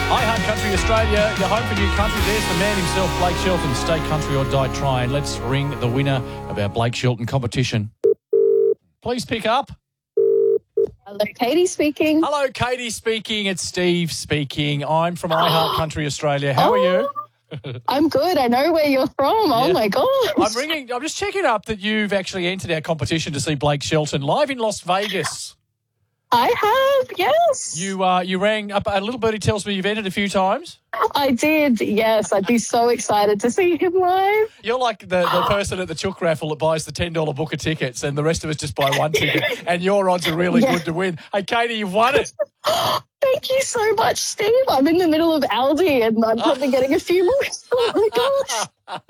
Hi, Heart Country Australia, your home for new country. There's the man himself, Blake Shelton. Stay country or die trying. Let's ring the winner of our Blake Shelton competition. Please pick up. Hello, Katie speaking. Hello, Katie speaking. It's Steve speaking. I'm from iHeart Country Australia. How are you? I'm good. I know where you're from. Oh, my gosh. I'm just checking up that you've actually entered our competition to see Blake Shelton live in Las Vegas. I have, yes. You rang up. A little birdie tells me you've entered a few times. I did, yes. I'd be so excited to see him live. You're like the person at the Chook raffle that buys the $10 book of tickets and the rest of us just buy one ticket and your odds are really good to win. Hey, Katie, you've won it. Thank you so much, Steve. I'm in the middle of Aldi and I'm probably getting a few more. Oh, my gosh.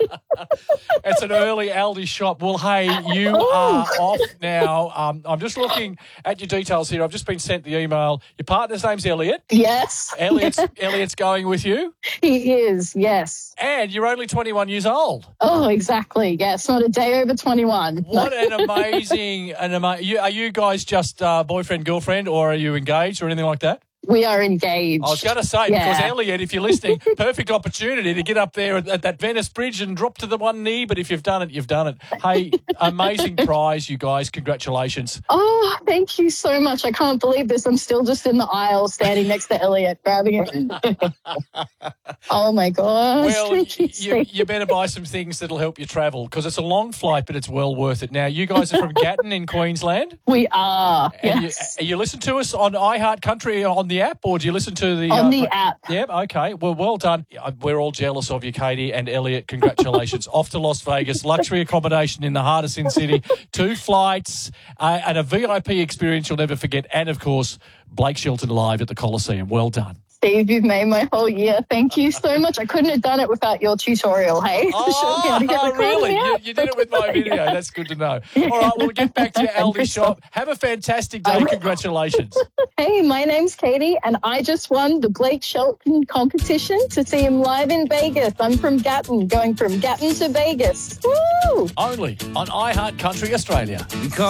It's an early Aldi shop. Well, hey, you are off now. I'm just looking at your details here. I've just been sent the email. Your partner's name's Elliot. Yes. Elliot's going with you. He is, yes. And you're only 21 years old. Oh, exactly. Yes, not a day over 21. What an amazing... Are you guys just boyfriend, girlfriend, or are you engaged or anything like that? We are engaged. I was going to say, because Elliot, if you're listening, perfect opportunity to get up there at that Venice Bridge and drop to the one knee. But if you've done it, you've done it. Hey, amazing prize, you guys. Congratulations. Oh, thank you so much. I can't believe this. I'm still just in the aisle standing next to Elliot, grabbing it. Oh, my gosh. Well, you better buy some things that'll help you travel because it's a long flight, but it's well worth it. Now, you guys are from Gatton in Queensland? We are, and yes. You listen to us on iHeart Country on the app, or do you listen to the... On the app. Yep, okay. Well done. We're all jealous of you, Katie and Elliot. Congratulations. Off to Las Vegas, luxury accommodation in the heart of Sin City, 2 flights, and a VIP experience you'll never forget, and, of course, Blake Shelton live at the Coliseum. Well done. Steve, you've made my whole year. Thank you so much. I couldn't have done it without your tutorial, hey? Oh, really? You did it with my video. Yeah. That's good to know. All right, we'll get back to your Aldi shop. Have a fantastic day. Congratulations. Hey, my name's Katie, and I just won the Blake Shelton competition to see him live in Vegas. I'm from Gatton, going from Gatton to Vegas. Woo! Only on iHeart Country Australia.